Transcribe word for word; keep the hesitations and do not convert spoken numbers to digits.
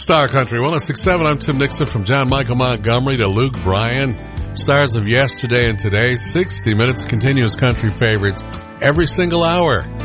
Star Country one oh six point seven. I'm Tim Nixon. From John Michael Montgomery to Luke Bryan. Stars of yesterday and today. sixty minutes of continuous country favorites every single hour.